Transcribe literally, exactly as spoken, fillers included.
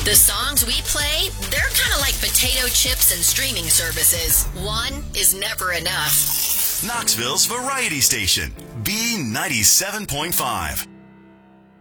The songs we play, they're kind of like potato chips and streaming services. One is never enough. Knoxville's Variety Station, B ninety-seven point five.